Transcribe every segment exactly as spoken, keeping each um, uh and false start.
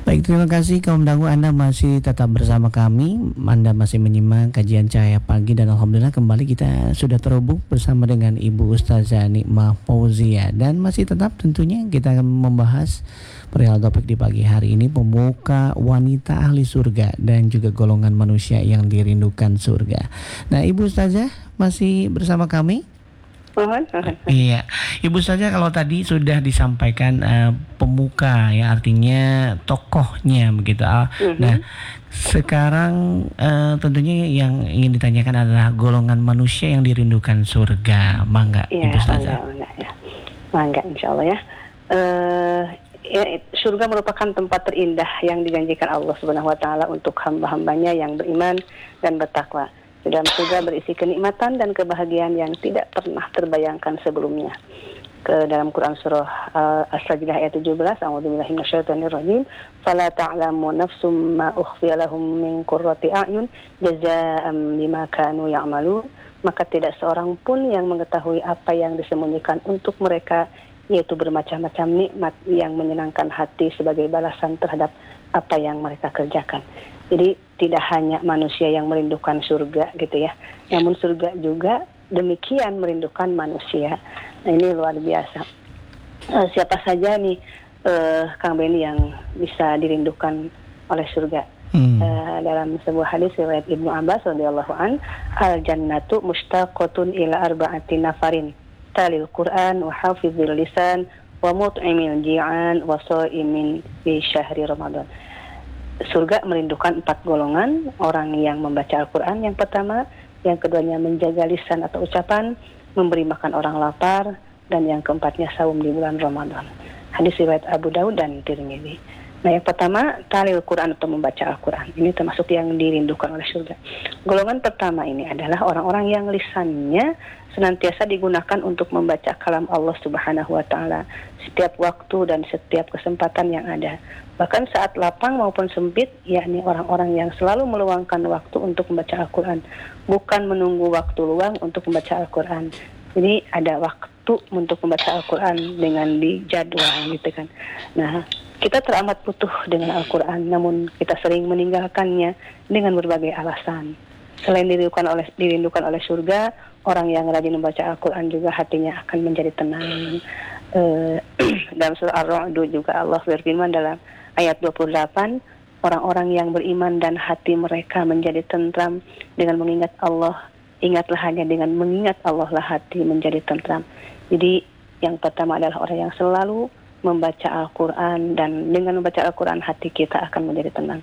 Baik, terima kasih kaum dangu, Anda masih tetap bersama kami. Anda masih menyimak kajian Cahaya Pagi dan alhamdulillah kembali kita sudah terhubung bersama dengan Ibu Ustazah Nikmah Fauzia dan masih tetap tentunya kita akan membahas perihal topik di pagi hari ini, pemuka wanita ahli surga dan juga golongan manusia yang dirindukan surga. Nah, Ibu Ustazah masih bersama kami? Mohon, mohon. Iya, Ibu saja kalau tadi sudah disampaikan uh, pemuka ya artinya tokohnya begitu. Uh, Mm-hmm. Nah, sekarang uh, tentunya yang ingin ditanyakan adalah golongan manusia yang dirindukan surga. Mangga, Ya, Ibu saja. mangga, mangga, ya. Mangga, insya Allah ya. Uh, ya. Surga merupakan tempat terindah yang dijanjikan Allah Subhanahu Wa Taala untuk hamba-hambanya yang beriman dan bertakwa. Di dalam surga berisi kenikmatan dan kebahagiaan yang tidak pernah terbayangkan sebelumnya. Ke dalam Quran surah uh, As-Sajdah ayat tujuh belas, A'udzubillahi minasyaitonirrajim, "Fala ta'lamu nafsum ma ukhfiya lahum min qurrati a'yun jazaa'an bima kanu ya'malun." Maka tidak seorang pun yang mengetahui apa yang disembunyikan untuk mereka, yaitu bermacam-macam nikmat yang menyenangkan hati sebagai balasan terhadap apa yang mereka kerjakan. Jadi tidak hanya manusia yang merindukan surga gitu ya, namun surga juga demikian merindukan manusia. Nah, ini luar biasa. Uh, siapa saja nih uh, Kang Benny yang bisa dirindukan oleh surga? Hmm. Uh, dalam sebuah hadis riwayat Ibnu Abbas radhiyallahu an, al jannatu mushtaqatun ila arba'ati nafarin, talil Quran wa hafizil lisan wa mut'imil ji'an wa sha'imin fi syahri Ramadan. Surga merindukan empat golongan, orang yang membaca Al-Quran yang pertama, yang keduanya menjaga lisan atau ucapan, memberi makan orang lapar, dan yang keempatnya saum di bulan Ramadan. Hadis riwayat Abu Daud dan Tirmidzi. Nah, yang pertama, talil Quran atau membaca Al-Quran. Ini termasuk yang dirindukan oleh surga. Golongan pertama ini adalah orang-orang yang lisannya senantiasa digunakan untuk membaca kalam Allah Subhanahu wa Ta'ala setiap waktu dan setiap kesempatan yang ada. Bahkan saat lapang maupun sempit, yakni orang-orang yang selalu meluangkan waktu untuk membaca Al-Quran, bukan menunggu waktu luang untuk membaca Al-Quran. Jadi ada waktu untuk membaca Al-Quran dengan dijadwal gitu kan. Nah, kita teramat butuh dengan Al-Quran, namun kita sering meninggalkannya dengan berbagai alasan. Selain dirindukan oleh dirindukan oleh surga, orang yang rajin membaca Al-Quran juga hatinya akan menjadi tenang. Uh, dalam surah Ar-Ra'd juga Allah berfirman dalam ayat dua puluh delapan, orang-orang yang beriman dan hati mereka menjadi tentram dengan mengingat Allah. Ingatlah hanya dengan mengingat Allah lah hati menjadi tentram. Jadi yang pertama adalah orang yang selalu membaca Al-Quran, dan dengan membaca Al-Quran hati kita akan menjadi tenang.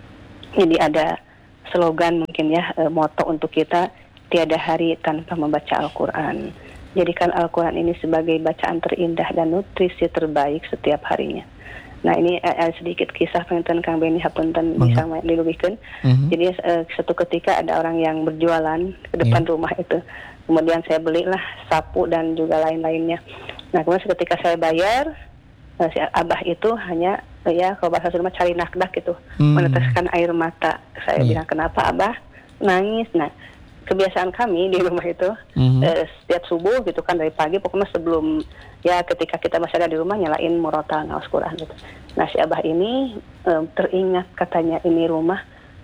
Jadi ada slogan mungkin ya, e, moto untuk kita, tiada hari tanpa membaca Al-Quran. Jadikan Al-Quran ini sebagai bacaan terindah dan nutrisi terbaik setiap harinya. Nah, ini uh, sedikit kisah penonton Kang Benny hapunten bisa uh-huh. dilubihkeun. Uh-huh. Jadi uh, suatu ketika ada orang yang berjualan ke depan yeah. rumah itu. Kemudian saya belilah sapu dan juga lain-lainnya. Nah, kemudian ketika saya bayar, uh, si abah itu hanya uh, ya kalau bahasa Sunda cari nakdak gitu, hmm. meneteskan air mata. Saya yeah. bilang, "Kenapa Abah nangis?" Nah, kebiasaan kami di rumah itu mm-hmm. eh, setiap subuh gitu kan, dari pagi pokoknya sebelum ya ketika kita masih ada di rumah nyalain murotal ngaos Quran gitu. Nah, si abah ini eh, teringat katanya ini rumah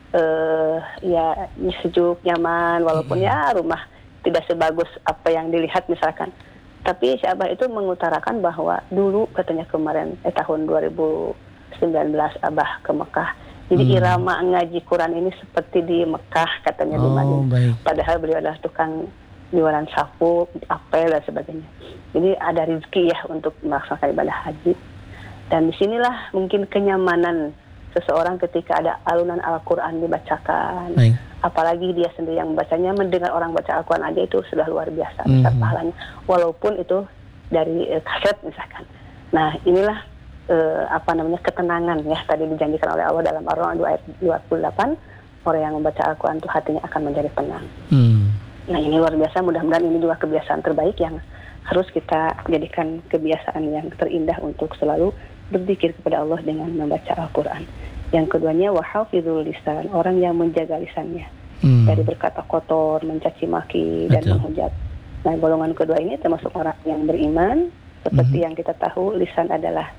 eh, ya sejuk nyaman walaupun mm-hmm. ya rumah tidak sebagus apa yang dilihat misalkan. Tapi si abah itu mengutarakan bahwa dulu katanya kemarin eh tahun dua ribu sembilan belas abah ke Mekah. Jadi hmm. irama ngaji Quran ini seperti di Mekah katanya oh, di Madinah. Padahal beliau adalah tukang jualan sapu, apel dan sebagainya. Jadi ada rezeki ya untuk melaksanakan ibadah haji. Dan disinilah mungkin kenyamanan seseorang ketika ada alunan Al-Quran dibacakan. Baik. Apalagi dia sendiri yang membacanya, mendengar orang baca Al-Quran aja itu sudah luar biasa besar hmm. pahalanya. Walaupun itu dari eh, kaset misalkan. Nah, inilah Uh, apa namanya ketenangan ya tadi dijanjikan oleh Allah dalam Ar-Ra'd ayat dua puluh delapan, orang yang membaca Al-Quran itu hatinya akan menjadi tenang. Hmm. Nah, ini luar biasa, mudah-mudahan ini juga kebiasaan terbaik yang harus kita jadikan kebiasaan yang terindah untuk selalu berzikir kepada Allah dengan membaca Al-Quran. Yang keduanya wahafizul lisan, orang yang menjaga lisannya hmm. dari berkata kotor, mencaci maki dan Betul. menghujat. Nah, golongan kedua ini termasuk orang yang beriman, seperti hmm. yang kita tahu lisan adalah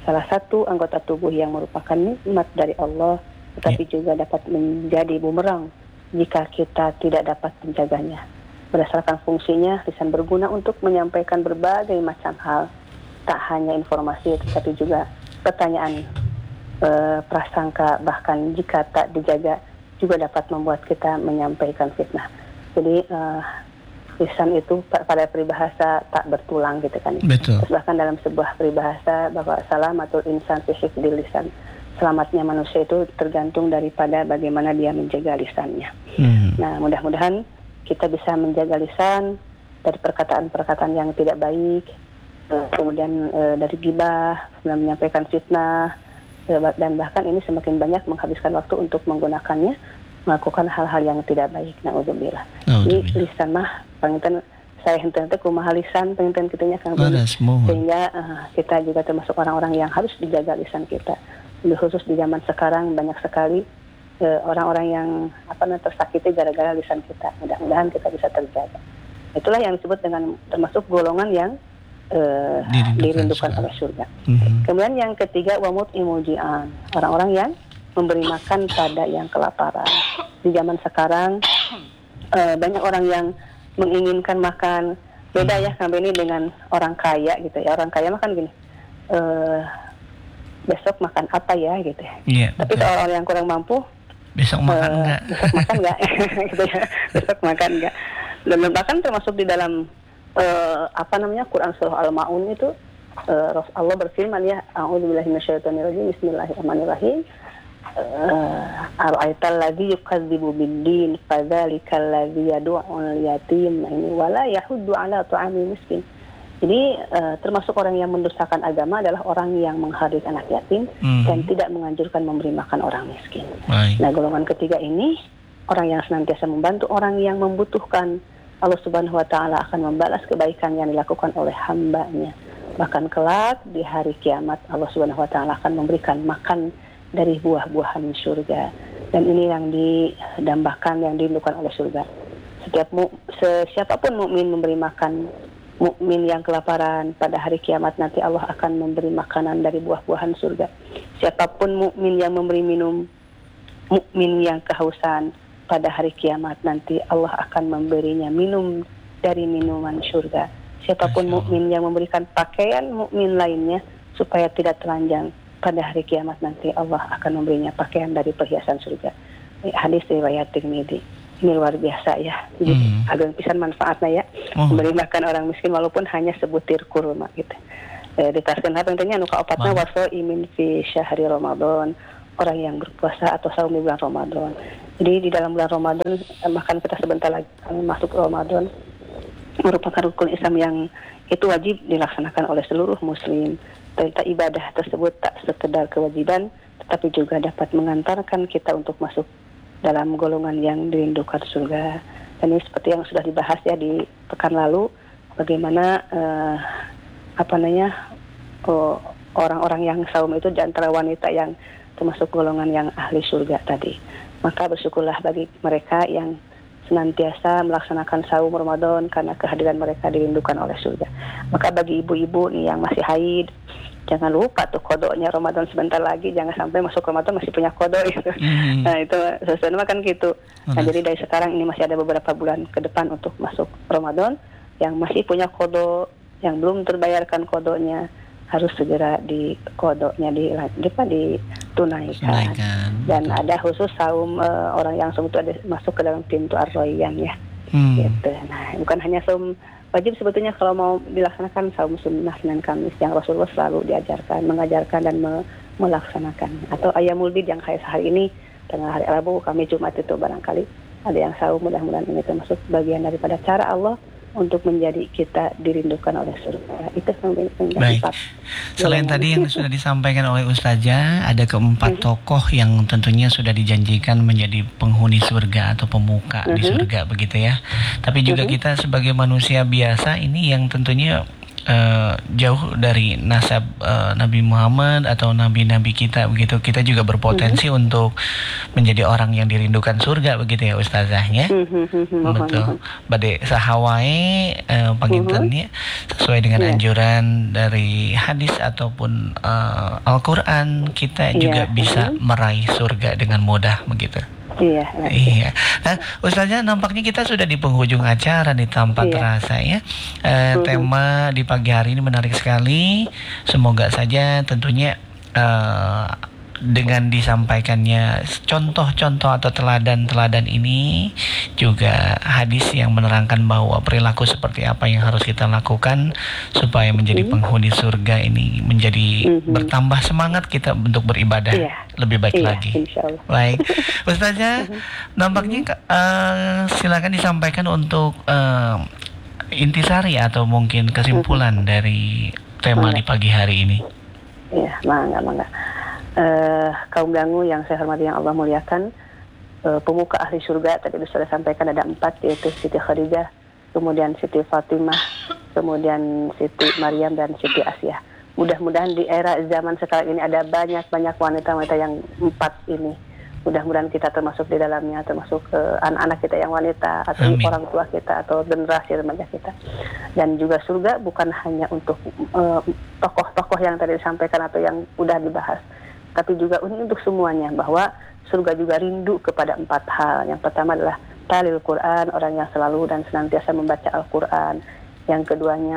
salah satu anggota tubuh yang merupakan nikmat dari Allah, tetapi yeah. juga dapat menjadi bumerang jika kita tidak dapat menjaganya. Berdasarkan fungsinya, lisan berguna untuk menyampaikan berbagai macam hal, tak hanya informasi tetapi juga pertanyaan, e, prasangka, bahkan jika tak dijaga juga dapat membuat kita menyampaikan fitnah. Jadi e, lisan itu pada peribahasa tak bertulang gitu kan. Betul. Terus bahkan dalam sebuah peribahasa bahwa salamatul insan fi hifdzil lisan, selamatnya manusia itu tergantung daripada bagaimana dia menjaga lisannya. Hmm. Nah, mudah-mudahan kita bisa menjaga lisan dari perkataan-perkataan yang tidak baik, kemudian e, dari gibah, kemudian menyampaikan fitnah, e, dan bahkan ini semakin banyak menghabiskan waktu untuk menggunakannya melakukan hal-hal yang tidak baik. Na'udzubillah. Jadi lisan mah panginten saya henteu-henteu kumaha lisan panginten kitanya Kang Beni, sehingga uh, kita juga termasuk orang-orang yang harus dijaga lisan kita. Lebih khusus di zaman sekarang banyak sekali uh, orang-orang yang apa namanya tersakiti gara-gara lisan kita. Mudah-mudahan kita bisa terjaga. Itulah yang disebut dengan termasuk golongan yang uh, dirindukan oleh surga. Mm-hmm. Kemudian yang ketiga wamut imujian, orang-orang yang memberi makan pada yang kelaparan. Di zaman sekarang uh, banyak orang yang menginginkan makan. Beda ya Kang Beni dengan orang kaya gitu ya. Orang kaya makan gini, uh, besok makan apa ya gitu ya. Yeah, tapi kalau orang yang kurang mampu, besok makan uh, enggak? Besok makan enggak? gitu ya. Besok makan enggak? Dan bahkan termasuk di dalam uh, apa namanya Quran surah Al-Maun itu uh, Allah berfirman ya, a'udzubillahi minasyaitonirrajim, bismillahirrahmanirrahim. Ara'aital ladzi yukadzibu bid-din fadzalikal ladzi yad'ul yatim ini wala yahuddu 'ala ta'amil miskin. Jadi uh, termasuk orang yang mendustakan agama adalah orang yang menghardik anak yatim mm. dan tidak menganjurkan memberi makan orang miskin. Baik. Nah, golongan ketiga ini orang yang senantiasa membantu orang yang membutuhkan. Allah Subhanahu wa taala akan membalas kebaikan yang dilakukan oleh hambanya. Bahkan kelak di hari kiamat Allah Subhanahu wa taala akan memberikan makan dari buah-buahan surga, dan ini yang didambakan, yang dirindukan oleh surga. Setiap mu, siapapun mukmin memberi makan mukmin yang kelaparan, pada hari kiamat nanti Allah akan memberi makanan dari buah-buahan surga. Siapapun mukmin yang memberi minum mukmin yang kehausan, pada hari kiamat nanti Allah akan memberinya minum dari minuman surga. Siapapun mukmin yang memberikan pakaian mukmin lainnya supaya tidak telanjang, pada hari kiamat nanti Allah akan memberinya pakaian dari perhiasan surga. Hadis riwayat Tirmidzi. Ini luar biasa ya. Jadi hmm. agak pisan manfaatnya ya. Oh. Memberi makan orang miskin walaupun hanya sebutir kurma gitu. E, ditaskeun apa intinya anu kaopatna waso imin fi syahri Ramadan, orang yang berpuasa atau saum di bulan Ramadan. Jadi di dalam bulan Ramadan, bahkan kita sebentar lagi masuk Ramadan, merupakan rukun Islam yang itu wajib dilaksanakan oleh seluruh muslim. Ternyata ibadah tersebut tak sekedar kewajiban, tetapi juga dapat mengantarkan kita untuk masuk dalam golongan yang dirindukan surga. Dan ini seperti yang sudah dibahas ya di pekan lalu, bagaimana uh, apa namanya oh, orang-orang yang saum itu di antara wanita yang termasuk golongan yang ahli surga tadi. Maka bersyukurlah bagi mereka yang senantiasa melaksanakan saum Ramadan karena kehadiran mereka dirindukan oleh surga. Maka bagi ibu-ibu nih yang masih haid, jangan lupa tuh kodoknya Ramadan sebentar lagi, jangan sampai masuk Ramadan masih punya kodok gitu. Mm-hmm. Nah itu sesuatu kan gitu. Nah mm-hmm. jadi dari sekarang ini masih ada beberapa bulan ke depan untuk masuk Ramadan, yang masih punya kodok, yang belum terbayarkan kodoknya, harus segera di kodoknya di ditunaikan. Dan betul. Ada khusus saum uh, orang yang saum itu ada masuk ke dalam pintu ar-rayyan ya. Hmm. Gitu. Nah, bukan hanya saum wajib sebetulnya kalau mau dilaksanakan saum sunnah Senin Kamis yang Rasulullah selalu diajarkan, mengajarkan dan me- melaksanakan. Atau ayamul bid yang kayak hari ini, tengah hari Rabu, Kamis, Jumat itu barangkali ada yang saum, mudah-mudahan ini termasuk bagian daripada cara Allah untuk menjadi kita dirindukan oleh surga. Itu yang baik. Selain tadi yang sudah disampaikan oleh Ustazah, ada keempat uh-huh. tokoh yang tentunya sudah dijanjikan menjadi penghuni surga atau pemuka uh-huh. di surga begitu ya. Tapi juga uh-huh. kita sebagai manusia biasa ini yang tentunya uh, jauh dari nasab uh, Nabi Muhammad atau nabi-nabi kita begitu, kita juga berpotensi mm-hmm. untuk menjadi orang yang dirindukan surga begitu ya Ustazahnya. Mm-hmm. Betul. Bade sahawae uh, pangintennya sesuai dengan yeah. anjuran dari hadis ataupun uh, Al-Qur'an, kita juga yeah. bisa mm-hmm. meraih surga dengan mudah begitu. Iya. Iya. Nah, Ustazah, nampaknya kita sudah di penghujung acara nih tanpa iya. terasa ya. E, uh-huh. Tema di pagi hari ini menarik sekali. Semoga saja tentunya uh, dengan disampaikannya contoh-contoh atau teladan-teladan ini juga hadis yang menerangkan bahwa perilaku seperti apa yang harus kita lakukan supaya menjadi penghuni surga ini menjadi mm-hmm. bertambah semangat kita untuk beribadah yeah. lebih baik yeah, lagi. Insyaallah. Baik, Ustazah, nampaknya uh, silakan disampaikan untuk uh, intisari atau mungkin kesimpulan mm-hmm. dari tema mangga. Di pagi hari ini. Iya, mangga, mangga. Uh, kaum dangu yang saya hormati, yang Allah muliakan, uh, pemuka ahli surga tadi sudah sampaikan ada empat, yaitu Siti Khadijah, kemudian Siti Fatimah, kemudian Siti Maryam dan Siti Asyah. Mudah-mudahan di era zaman sekarang ini ada banyak-banyak wanita-wanita yang empat ini. Mudah-mudahan kita termasuk di dalamnya, termasuk uh, anak-anak kita yang wanita atau Amin. Orang tua kita atau generasi remaja kita. Dan juga surga bukan hanya untuk uh, tokoh-tokoh yang tadi disampaikan atau yang sudah dibahas, tapi juga ini untuk semuanya, bahwa surga juga rindu kepada empat hal. Yang pertama adalah talil Quran, orang yang selalu dan senantiasa membaca Al-Quran. Yang keduanya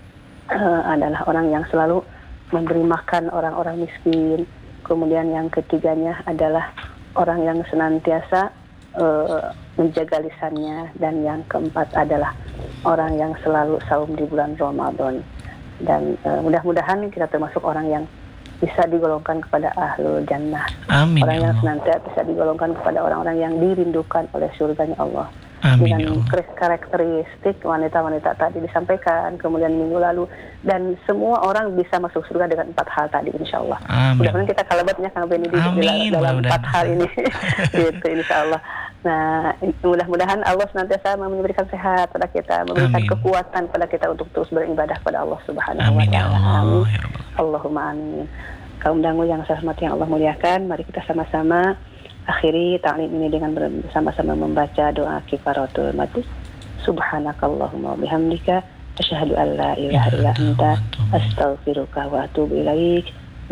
uh, adalah orang yang selalu memberi makan orang-orang miskin. Kemudian yang ketiganya adalah orang yang senantiasa uh, menjaga lisannya. Dan yang keempat adalah orang yang selalu saum di bulan Ramadan. Dan uh, mudah-mudahan kita termasuk orang yang bisa digolongkan kepada ahlul jannah. Amin. Orang yang senantiasa bisa digolongkan kepada orang-orang yang dirindukan oleh surganya Allah. Amin. Dengan karakteristik wanita-wanita tadi disampaikan, kemudian minggu lalu, dan semua orang bisa masuk surga dengan empat hal tadi, insya Allah. Mudah-mudahan kita kalabatnya Kang Benny dalam empat hal ini, gitu, insya Allah. Nah, mudah-mudahan Allah senantiasa memberikan sehat pada kita, memberikan Amin. Kekuatan pada kita untuk terus beribadah pada Allah Subhanahu wa taala. Amin. Allahumma amin. Kaum dangu yang saya hormati, yang Allah muliakan, mari kita sama-sama akhiri ta'lim ini dengan bersama-sama membaca doa kifaratul majlis. Subhanakallahumma bihamdika asyhadu an la ilaha illa anta astaghfiruka wa atubu ilaik.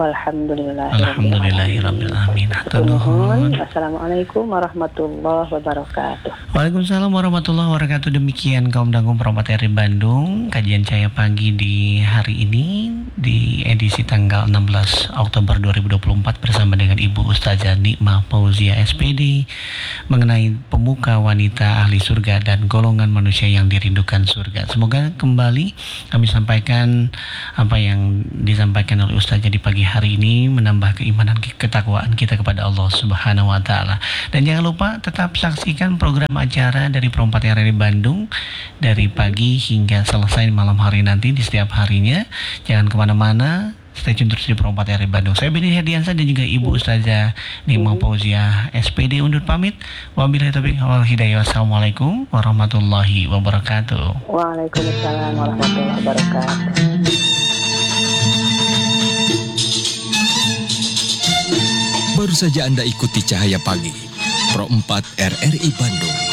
Walhamdulillahirabbil alamin. Assalamualaikum warahmatullahi wabarakatuh. Waalaikumsalam warahmatullahi wabarakatuh. Demikian kaum dangu Perompat R I Bandung, kajian Cahaya Pagi di hari ini di edisi tanggal enam belas Oktober dua ribu dua puluh empat bersama dengan Ibu Ustazah Nikmah Fauzia S P D mengenai pemuka wanita ahli surga dan golongan manusia yang dirindukan surga. Semoga kembali kami sampaikan apa yang disampaikan oleh Ustazah di pagi hari ini menambah keimanan, ketakwaan kita kepada Allah Subhanahu wa taala. Dan jangan lupa tetap saksikan program acara dari Perompat R I Bandung dari pagi hingga selesai malam hari nanti di setiap harinya. Jangan kemana-mana, stay tune terus di Perompat R I Bandung. Saya Benny Herdiansah dan juga Ibu Ustazah Nikmah Fauzia S P D undur pamit. Wabillahi taufiq wal hidayah. Wassalamualaikum warahmatullahi wabarakatuh. Waalaikumsalam warahmatullahi wabarakatuh. Baru saja Anda ikuti Cahaya Pagi, Pro empat R R I Bandung.